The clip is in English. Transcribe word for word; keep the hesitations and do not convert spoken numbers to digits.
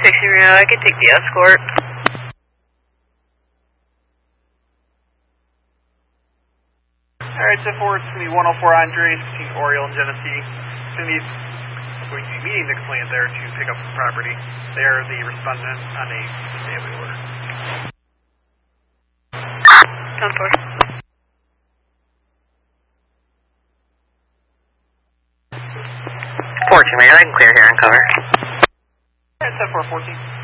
sixty Rio, I could take the escort. Alright, step forward to the one oh four Andres between Oriole and Genesee. Going to be going to be meeting the complainant there to pick up the property. They are the respondent on a daily order. ten four. fourteen, I can clear here and cover. Alright, step four fourteen.